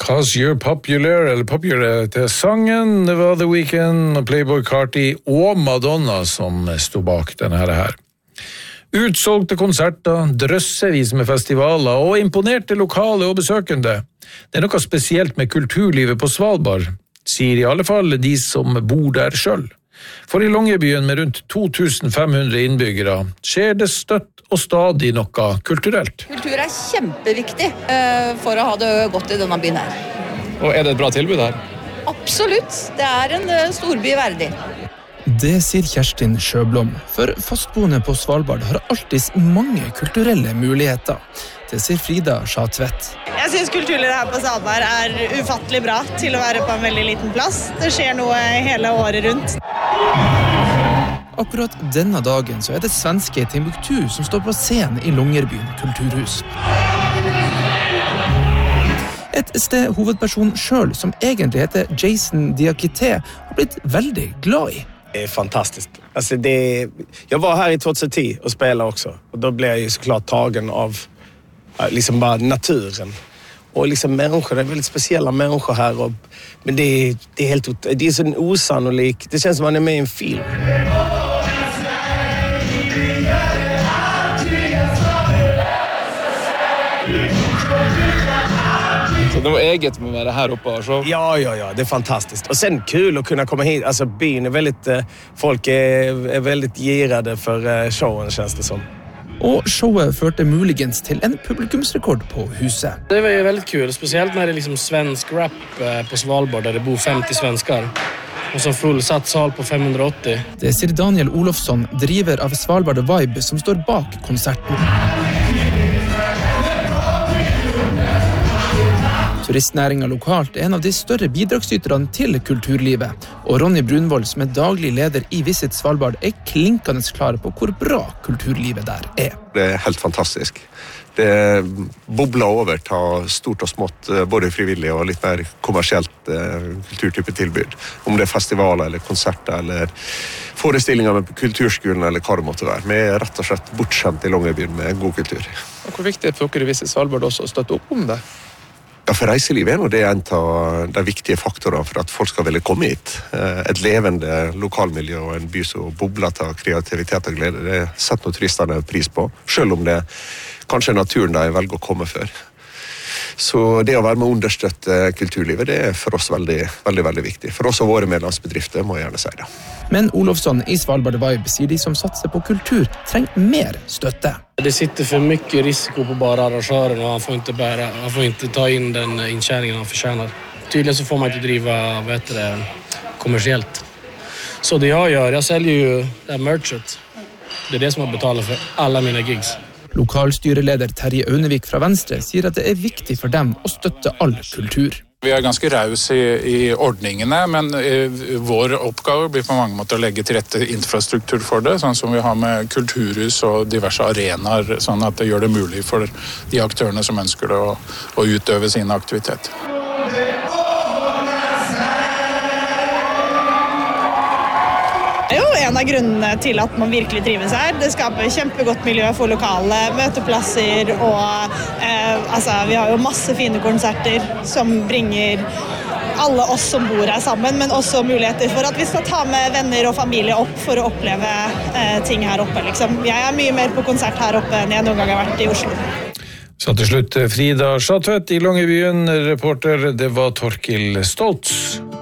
'Cause You're Popular, eller Popular til sangen. Det var The Weeknd og Playboy Carti og Madonna som stod bak denne her. Utsolgte konserter, drøssevis med festivaler og imponerte lokale og besøkende. Det noe spesielt med kulturlivet på Svalbard, sier i alle fall de som bor der selv. For i Longyearbyen med rundt 2500 innbyggere skjer det støtt og stadig noe kulturelt. Kultur kjempeviktig for å ha det godt i denne byen her. Og det et bra tilbud her? Absolutt. Det en storby verdig. Det sier Kjerstin Sjøblom, for fastboende på Svalbard har alltid mange kulturelle muligheter. Det sier Frida Schatvedt. Jeg synes kulturlivet her på Svalbard ufattelig bra til å være på en veldig liten plass. Det skjer noe hele året rundt. Akkurat denne dagen så det svenske Timbuktu som står på scenen i Longyearbyen kulturhus. Et sted hovedpersonen selv, som egentlig heter Jason Diakité, har blitt veldig glad i. Det fantastiskt. Alltså jag var här i 2010 och spelade också. Och då blev jag ju såklart tagen av liksom bara naturen. Och liksom människor, det väldigt speciella människor här. Men det är helt det så osannolikt. Det känns som man med i en film. Så det var eget med å være her oppe. Så. Ja, det fantastiskt. Och sen kul att kunna komma hit. Alltså byn väldigt, folk är väldigt girade för showen, känns det som. Og showet førte muligens til en publikumsrekord på huset. Det var jo veldig kul, spesielt når det liksom svensk rap på Svalbard, der det bor 50 svenskar. Og så fullsatt sal på 580. Det sier Daniel Olofsson, driver av Svalbard Vibe, som står bak konserten. Turistnæringen lokalt en av de større bidragsyterne til kulturlivet, og Ronny Brunvoll, som daglig leder i Visit Svalbard, klinkende klar på hvor bra kulturlivet der er. Det helt fantastisk. Det bobler over til stort og smått, både frivillig og litt mer kommersielt kulturtype tilbud. Om det festivaler eller konserter eller forestillinger på kulturskolen eller hva det måtte være. Vi rett og slett bortskjemt i Longyearbyen med god kultur. Og hvor viktig for dere i Visit Svalbard også å støtte opp om det? Ja, for reiselivet det en av de viktige faktorene for at folk skal ville komme hit. Et levende lokalmiljø og en by som bobler til kreativitet og glede, det setter noen turistene pris på, selv om det kanskje naturen de velger å komme før. Så det å være med å understøtte kulturlivet, det for oss veldig, veldig, veldig viktig. For oss og våre medlemsbedrifter, må jeg gjerne si det. Men Olofsson i Svalbard Vibe sier de som satser på kultur trenger mer støtte. Det sitter för mycket risiko på bara arrangören och han får inte ta in den intjäningen han förtjänar. Tydligen så får man inte driva kommersiellt. Så det jag säljer ju det här merchet. Det det som har betalat för alla mina gigs. Lokalstyreleder Terje Aunevik fra Venstre sier at det viktig for dem å støtte all kultur. Vi ganske raus i ordningene, men vår oppgave blir på mange måter å legge til rette infrastruktur for det, sånn som vi har med kulturhus og diverse arenaer, sånn at det gjør det mulig for de aktørene som ønsker det å utøve sine aktiviteter. Det jo en av grunnene til at man virkelig trives her. Det skaper kjempegodt miljø for lokale møteplasser, og vi har jo masse fine konserter som bringer alle oss som bor her sammen, men også muligheter for at vi skal ta med venner og familie opp for å oppleve ting her oppe. Liksom. Jeg mye mer på konsert her oppe enn jeg noen gang har vært i Oslo. Så til slutt Frida Schatvedt i Longyearbyen, reporter, det var Torkil Stoltz.